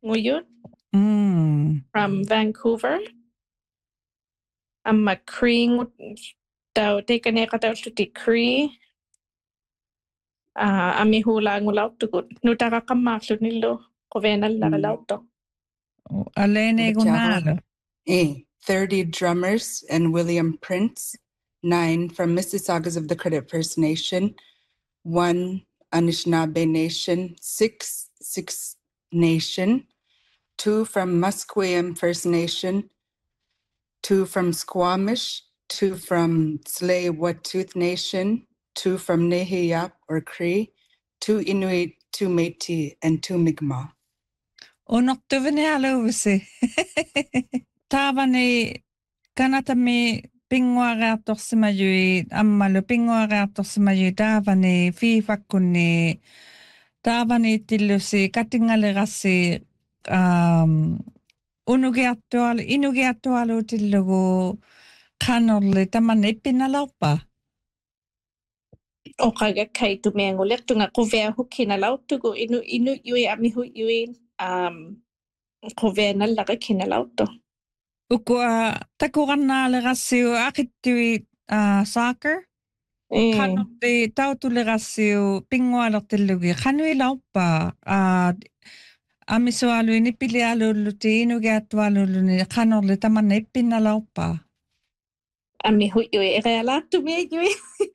nguyut from Vancouver. Amma Cree daw tekane ka daw ti Cree. Ami hula ngulaw tugut. Nutaka kamaklut nilo kovenal nakalaw to. Alene gunalo. 30 drummers and William Prince. 9 from Mississaugas of the Credit First Nation. 1 Anishinaabe Nation. 6 Nation. 2 from Musqueam First Nation. 2 from Squamish. 2 from Tsleil-Waututh Nation. 2 from Nehiyap or Cree. 2 Inuit, 2 Métis, and 2 Mi'kmaq. Onoktovene alovisi. Tavani kanatami pinguaratorsimayui ammalu pinguaratorsimayui tavani fiifakkunni tavani tillusi katingalerassi inugiattualu tillugu kanorli taman ippinalaupa. Okaga kaitu mengulek tunga kovea hukinalautugu inu yui amihu yui kovea nalaga kinalauto. Ukua takurannaalegassiu aqittui soccer. Kanorti tautulegassiu pingualertillugi qanuilaupa amisualu nipilialulluti inugiattualuluni qanorli tamanna ippinalaupa. Amihu yui erealatu me yui.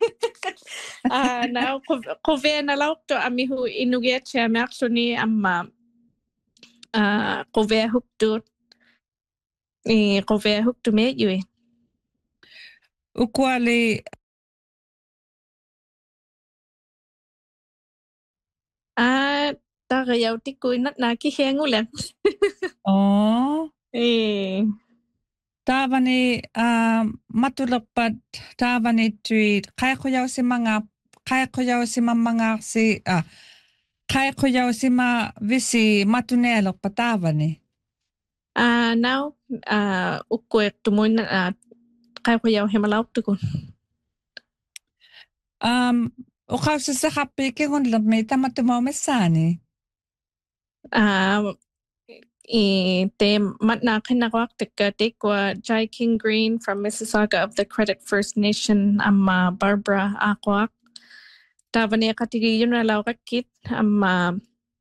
Now kovea nalauto amihu inugiatsia meaksuni amma kovea huktut. Kovea huktu me yui. Ukuali tagayaw ti kuinat na kihengulan. Tavani matulapat tavani tweet kaikuyaw si visi matunelo patavani. Now ukuek tumuin kaikuyaw himalauktukun. Ukausi sa kapi kingunlap may tamatumaw mesani. Te matna kinawak tekwa Jai King Green from Mississauga of the Credit First Nation amma Barbara Akwak. Tavani katigi yun alaw kakit amma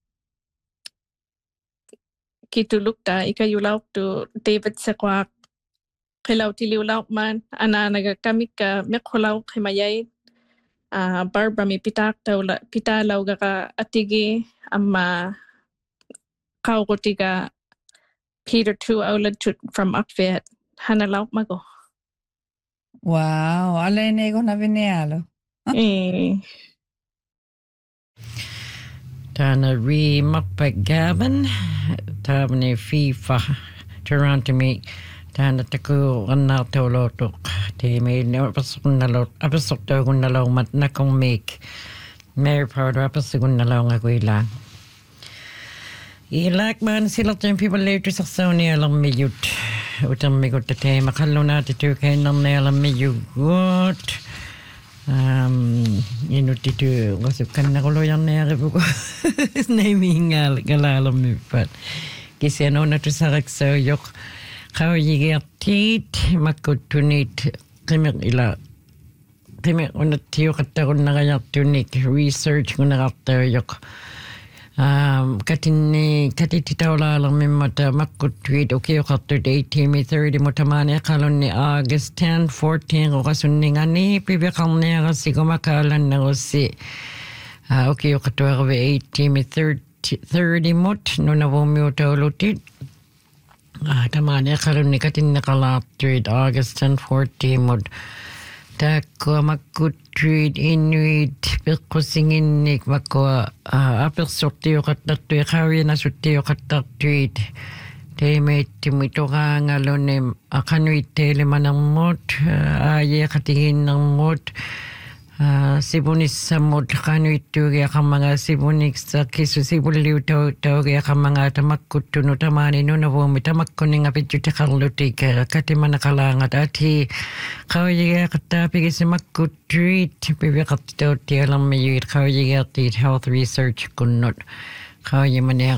kitulukta ikayulaw to David Sekwak. Kilaw tiliulaw man ana nagakamik ka mikhulaw kimayay. Barbara mi pitalaw ka atigi amma kaugutiga Peter Tu Aulad from Akvet hanalaw mago. Wow, alene ko na vinialo. Tana Ree Mapagabin, Tabani FIFA, Toronto me, Tana Taku, Anatolotok, Tame, never Pasunalo, Apasoto Gunalo, Matnakong make, Mary Powder, Apasagunalo, Aguila. Ilakman silatin people later sa Sony alam me yut. Utam me got the time, Makalona to Turkey, non alam me you good. Inutitu was a canagoloyan nerebugo. His naming Galalam, but Kisiano not to Sarak so yok. How ye get teat, Makut to need Timila. Timmy on the Tiokatarunagayat tunic research on after yok. Katititaula mimata makutwit okay after 30 mutamane kaloni August 10 14 okasuningani pibekalnera sigomakalan nagosi okay okatwerve 30 mut nunavomi utolutit tamane kaloni katinakala August 10 14 mut Takwa makutrid inuit perkusingin makwa apersorti okatattu ekhawi na sutti okatattuit teme timitoga ngalone akanuit tele manamot aye katingin namot sibunis samot kanuit tuge kamanga sibunik sa kisu sibuliu tuge kamanga tamakkuttunu tamani nunavomi tamakkuning apitjute kallutik katimana kalangat ati Kaujiga katapi si makkutrit pibiqattautti alammi yuit kaujiga health research kunnut kauji mania